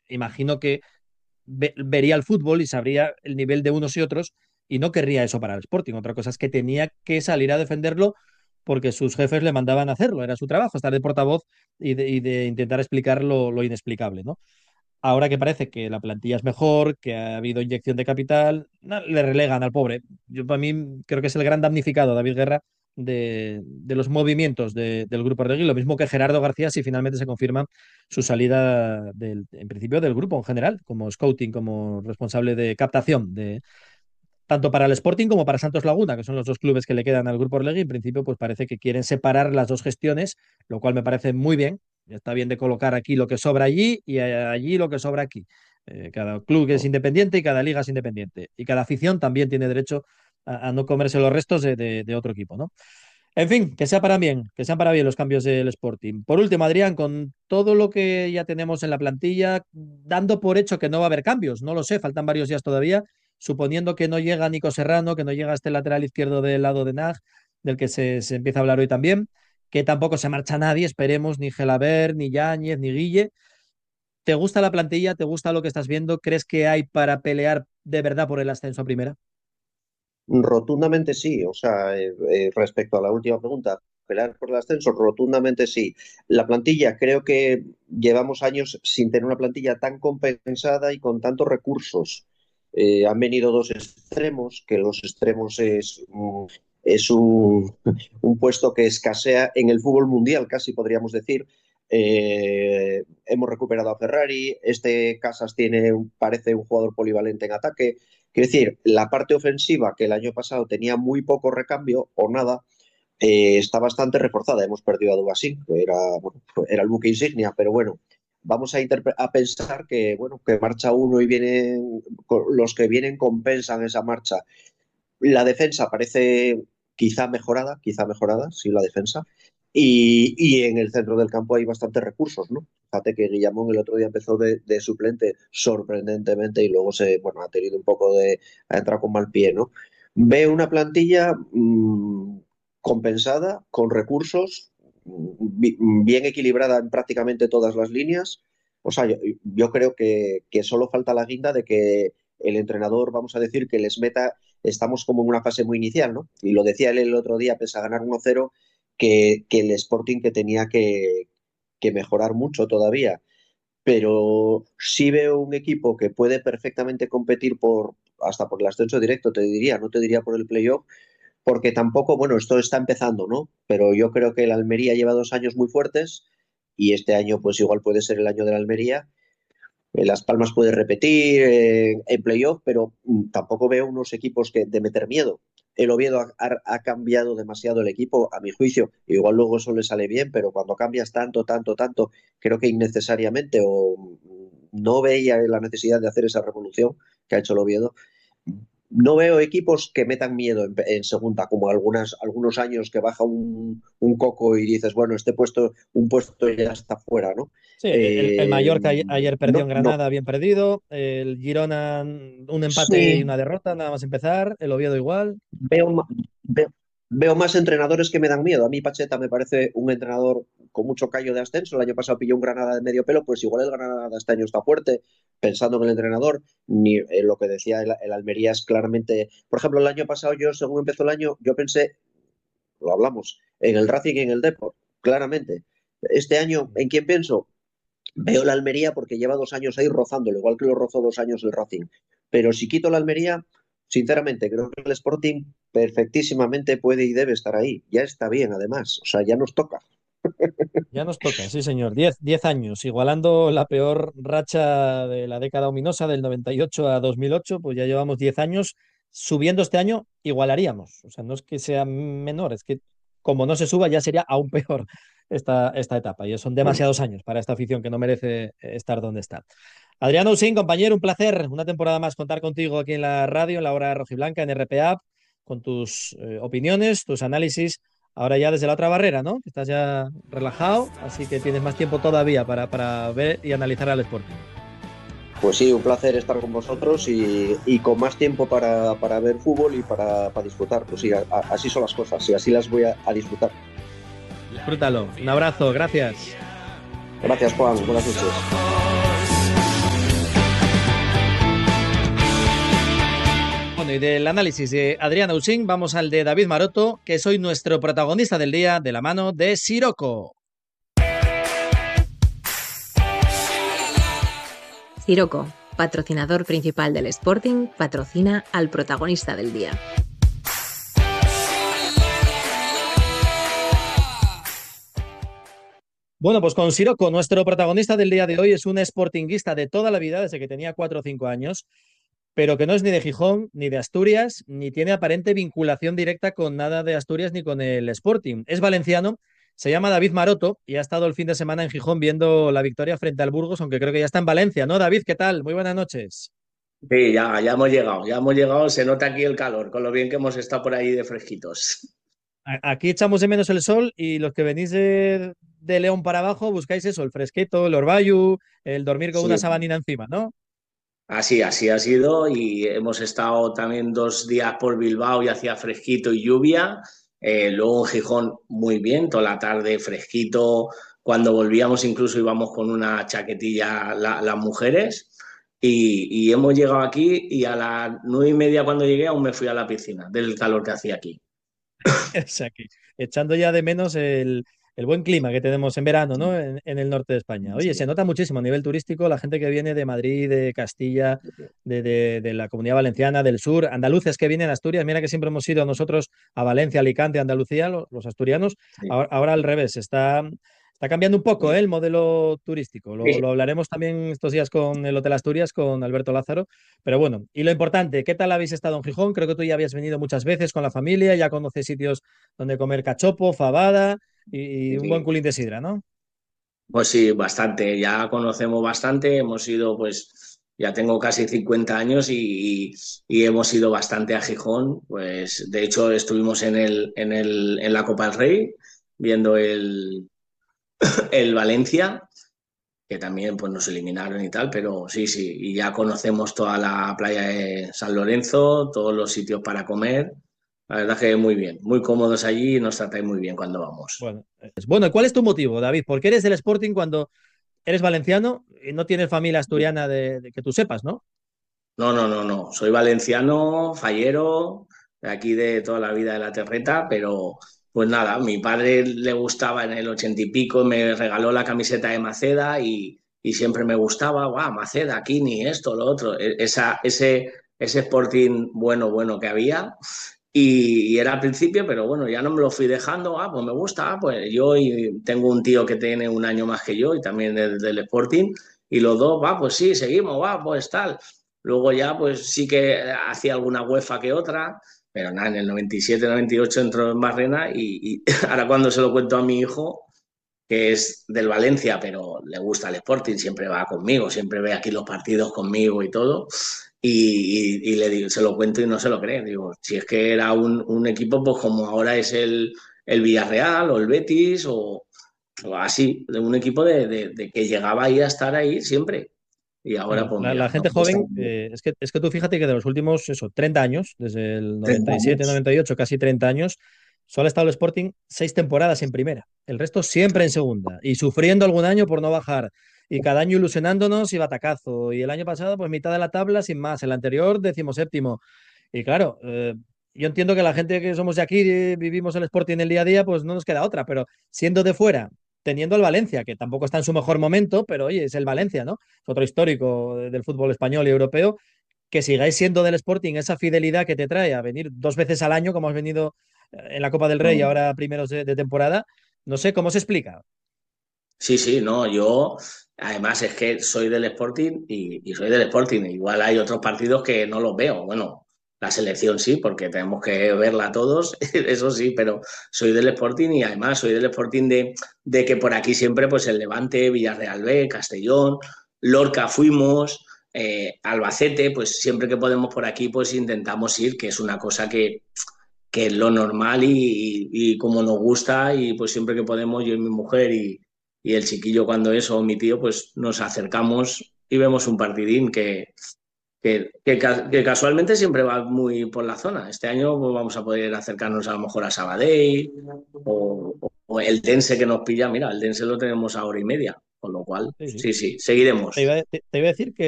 imagino que vería el fútbol y sabría el nivel de unos y otros y no querría eso para el Sporting. Otra cosa es que tenía que salir a defenderlo porque sus jefes le mandaban a hacerlo, era su trabajo, estar de portavoz y de intentar explicar lo inexplicable, ¿no? Ahora que parece que la plantilla es mejor, que ha habido inyección de capital, le relegan al pobre. Yo para mí creo que es el gran damnificado, David Guerra, de los movimientos del Grupo Orlegui, lo mismo que Gerardo García si finalmente se confirma su salida en principio del grupo en general, como scouting, como responsable de captación tanto para el Sporting como para Santos Laguna, que son los dos clubes que le quedan al Grupo Orlegui. En principio, pues parece que quieren separar las dos gestiones, lo cual me parece muy bien. Está bien de colocar aquí lo que sobra allí y allí lo que sobra aquí. Cada club es independiente y cada liga es independiente. Y cada afición también tiene derecho a no comerse los restos de otro equipo, ¿no? En fin, que sea para bien, que sean para bien los cambios del Sporting. Por último, Adrián, con todo lo que ya tenemos en la plantilla, dando por hecho que no va a haber cambios, no lo sé, faltan varios días todavía, suponiendo que no llega Nico Serrano, que no llega este lateral izquierdo del lado de Nag, del que se empieza a hablar hoy también, que tampoco se marcha nadie, esperemos, ni Gelabert, ni Yáñez, ni Guille. ¿Te gusta la plantilla? ¿Te gusta lo que estás viendo? ¿Crees que hay para pelear de verdad por el ascenso a primera? Rotundamente sí, o sea, respecto a la última pregunta, pelear por el ascenso, rotundamente sí. La plantilla, creo que llevamos años sin tener una plantilla tan compensada y con tantos recursos. Han venido dos extremos, que los extremos es un puesto que escasea en el fútbol mundial, casi podríamos decir. Hemos recuperado a Ferrari, este Casas parece un jugador polivalente en ataque. Quiero decir, la parte ofensiva, que el año pasado tenía muy poco recambio o nada, está bastante reforzada. Hemos perdido a Dubasín, que era, bueno, era el buque insignia, pero bueno, vamos a pensar que, bueno, que marcha uno y vienen, los que vienen compensan esa marcha. La defensa parece quizá mejorada, sí, la defensa. Y en el centro del campo hay bastantes recursos, ¿no? Fíjate que Guillamón el otro día empezó de suplente sorprendentemente y luego bueno, ha tenido un poco ha entrado con mal pie, ¿no? Veo una plantilla compensada, con recursos, bien equilibrada en prácticamente todas las líneas. O sea, yo creo que solo falta la guinda de que el entrenador, vamos a decir, que les meta, estamos como en una fase muy inicial, ¿no? Y lo decía él el otro día, pese a ganar 1-0, que el Sporting que tenía que mejorar mucho todavía. Pero sí veo un equipo que puede perfectamente competir hasta por el ascenso directo, te diría, no te diría por el playoff, porque tampoco, bueno, esto está empezando, ¿no? Pero yo creo que el Almería lleva 2 años muy fuertes y este año pues igual puede ser el año de la Almería. Las Palmas puede repetir en playoff, pero tampoco veo unos equipos que de meter miedo. El Oviedo ha cambiado demasiado el equipo, a mi juicio. Igual luego eso le sale bien, pero cuando cambias tanto, tanto, tanto, creo que innecesariamente o no veía la necesidad de hacer esa revolución que ha hecho el Oviedo. No veo equipos que metan miedo en segunda, como algunos años que baja un coco y dices, bueno, un puesto ya está fuera, ¿no? Sí, el Mallorca ayer perdió en No, no. Granada, bien perdido. El Girona, un empate y Sí, una derrota, nada más empezar. El Oviedo igual. veo, veo, veo más entrenadores que me dan miedo. A mí Pacheta me parece un entrenador con mucho callo de ascenso. El año pasado pilló un Granada de medio pelo, pues igual el Granada este año está fuerte, pensando en el entrenador. Lo que decía el Almería es claramente. Por ejemplo, el año pasado yo, según empezó el año, yo pensé, lo hablamos, en el Racing y en el Depor, claramente. Este año, ¿en quién pienso? Veo la Almería porque lleva 2 años ahí rozándolo, igual que lo rozó 2 años el Racing. Pero si quito la Almería, sinceramente, creo que el Sporting perfectísimamente puede y debe estar ahí. Ya está bien, además. O sea, ya nos toca. Ya nos toca, sí, señor. 10 años, igualando la peor racha de la década ominosa del 98 a 2008, pues ya llevamos 10 años. Subiendo este año, igualaríamos. O sea, no es que sea menor, es que como no se suba, ya sería aún peor esta etapa. Y son demasiados años para esta afición que no merece estar donde está. Adriano Usín, compañero, un placer. Una temporada más contar contigo aquí en la radio, en la hora rojiblanca, en RPA, con tus opiniones, tus análisis. Ahora ya desde la otra barrera, ¿no? Que estás ya relajado, así que tienes más tiempo todavía para ver y analizar al Sporting. Pues sí, un placer estar con vosotros y con más tiempo para ver fútbol y para disfrutar. Pues sí, así son las cosas y así las voy a disfrutar. Disfrútalo. Un abrazo, gracias. Gracias, Juan. Buenas noches. Bueno, y del análisis de Adrián Ausín vamos al de David Maroto, que es hoy nuestro protagonista del día de la mano de Sirocco. Sirocco, patrocinador principal del Sporting, patrocina al protagonista del día. Bueno, pues con Sirocco, nuestro protagonista del día de hoy es un sportinguista de toda la vida, desde que tenía 4 o 5 años, pero que no es ni de Gijón, ni de Asturias, ni tiene aparente vinculación directa con nada de Asturias ni con el Sporting. Es valenciano, se llama David Maroto y ha estado el fin de semana en Gijón viendo la victoria frente al Burgos, aunque creo que ya está en Valencia, ¿no? David, ¿qué tal? Muy buenas noches. Sí, ya hemos llegado, se nota aquí el calor, con lo bien que hemos estado por ahí de fresquitos. Aquí echamos de menos el sol y los que venís de León para abajo buscáis eso, el fresquito, el orvallu, el dormir con una Sí, sabanina encima, ¿no? así ha sido y hemos estado también 2 días por Bilbao y hacía fresquito y lluvia. Luego en Gijón muy bien, toda la tarde fresquito. Cuando volvíamos incluso íbamos con una chaquetilla las mujeres y hemos llegado aquí y a las 9:30 cuando llegué aún me fui a la piscina del calor que hacía aquí. O sea que echando ya de menos el buen clima que tenemos en verano, ¿no? En el norte de España. Oye, se Sí. nota muchísimo a nivel turístico la gente que viene de Madrid, de Castilla, de la Comunidad Valenciana, del sur, andaluces que vienen a Asturias. Mira que siempre hemos ido nosotros a Valencia, Alicante, Andalucía, los asturianos. Sí. Ahora al revés, está cambiando un poco, ¿eh? El modelo turístico. Lo Sí. hablaremos también estos días con el Hotel Asturias, con Alberto Lázaro. Pero bueno, y lo importante, ¿qué tal habéis estado en Gijón? Creo que tú ya habías venido muchas veces con la familia, ya conoces sitios donde comer cachopo, fabada y un buen Sí. culín de sidra, ¿no? Pues sí, bastante, ya conocemos bastante, hemos ido, pues ya tengo casi 50 años y hemos ido bastante a Gijón, pues de hecho estuvimos en la Copa del Rey viendo el Valencia, que también pues nos eliminaron y tal, pero sí, sí, y ya conocemos toda la playa de San Lorenzo, todos los sitios para comer, la verdad que muy bien, muy cómodos allí y nos tratáis muy bien cuando vamos. Bueno, ¿y cuál es tu motivo, David? ¿Por qué eres del Sporting cuando eres valenciano y no tienes familia asturiana de que tú sepas, ¿no? No. Soy valenciano, fallero, de aquí de toda la vida de la terreta, pero pues nada, mi padre le gustaba en el 80 y pico, me regaló la camiseta de Maceda y siempre me gustaba, guau, Maceda, Kini, esto, lo otro, ese Sporting bueno que había. Y era al principio, pero bueno, ya no me lo fui dejando, pues me gusta, pues yo y tengo un tío que tiene un año más que yo y también del Sporting, y los dos, pues sí, seguimos, pues tal. Luego ya, pues sí que hacía alguna UEFA que otra, pero nada, en el 97, 98 entró en Barrena y ahora cuando se lo cuento a mi hijo, que es del Valencia, pero le gusta el Sporting, siempre va conmigo, siempre ve aquí los partidos conmigo y todo, y le digo, se lo cuento y no se lo cree. Digo, si es que era un equipo, pues como ahora es el Villarreal o el Betis o así, de un equipo de que llegaba ahí a estar ahí siempre. Y ahora, Bueno, pues la mira, gente joven, es que tú fíjate que de los últimos, eso, 30 años, desde el 30 97, años. 98, casi 30 años, solo ha estado el Sporting 6 temporadas en primera. El resto siempre en segunda y sufriendo algún año por no bajar. Y cada año ilusionándonos y batacazo. Y el año pasado, pues mitad de la tabla sin más. El anterior, 17º. Y claro, yo entiendo que la gente que somos de aquí, vivimos el Sporting en el día a día, pues no nos queda otra. Pero siendo de fuera, teniendo el Valencia, que tampoco está en su mejor momento, pero oye, es el Valencia, ¿no? Es otro histórico del fútbol español y europeo, que sigáis siendo del Sporting esa fidelidad que te trae a venir 2 veces al año, como has venido en la Copa del Rey y No. ahora primeros de temporada, no sé cómo se explica. Sí, no, yo además es que soy del Sporting y soy del Sporting. Igual hay otros partidos que no los veo. Bueno, la selección sí, porque tenemos que verla todos, eso sí, pero soy del Sporting y además soy del Sporting de que por aquí siempre pues el Levante, Villarreal B, Castellón, Lorca fuimos, Albacete, pues siempre que podemos por aquí pues intentamos ir, que es una cosa que es lo normal y como nos gusta y pues siempre que podemos yo y mi mujer y el chiquillo cuando es o mi tío pues nos acercamos y vemos un partidín que casualmente siempre va muy por la zona. Este año pues, vamos a poder acercarnos a lo mejor a Sabadell o el Dense que nos pilla. Mira, el Dense lo tenemos a hora y media, con lo cual Sí, sí. sí, Te seguiremos. iba, te iba a decir que